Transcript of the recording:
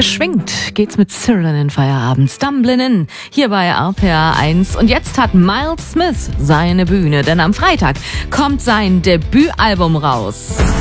Beschwingt geht's mit Cyril in den Feierabend. Stumbling in, hier bei RPA 1. Und jetzt hat Miles Smith seine Bühne, denn am Freitag kommt sein Debütalbum raus.